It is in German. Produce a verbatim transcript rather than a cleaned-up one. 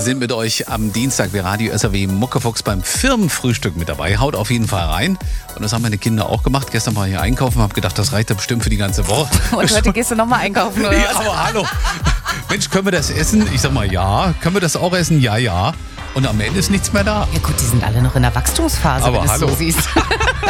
sind mit euch am Dienstag bei Radio S R W Muckefuchs beim Firmenfrühstück mit dabei. Haut auf jeden Fall rein. Und das haben meine Kinder auch gemacht. Gestern war ich hier einkaufen und habe gedacht, das reicht ja bestimmt für die ganze Woche. Und heute gehst du nochmal einkaufen, oder Ja, was? aber hallo. Mensch, können wir das essen? Ich sag mal ja. Können wir das auch essen? Ja, ja. Und am Ende ist nichts mehr da. Ja gut, die sind alle noch in der Wachstumsphase, Aber wenn du es hallo. so siehst.